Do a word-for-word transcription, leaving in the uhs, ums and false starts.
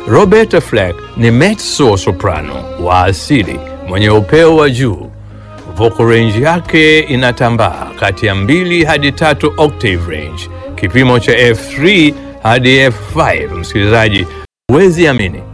Roberta Flack ni mezzo soprano wa asili mwenye upeo wa juu. Vocal range yake inatambaa kati ya mbili hadi tatu octave range, kipimo cha F three hadi F five. Msikilizaji, huwezi amini,